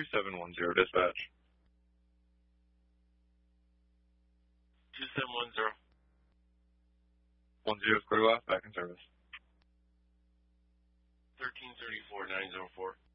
2710 dispatch. 2710. 10 is clear last, back in service. 1334-904.